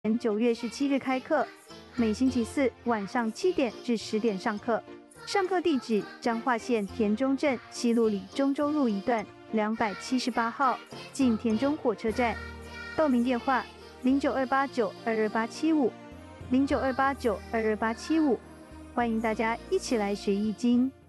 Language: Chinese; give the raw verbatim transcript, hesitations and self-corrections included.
年九月十七日开课，每星期四晚上七点至十点上课。上课地址：彰化县田中镇西路里中州路一段两百七十八号，近田中火车站。报名电话：零九二八九二二八七五，零九二八九二二八七五。欢迎大家一起来学易经。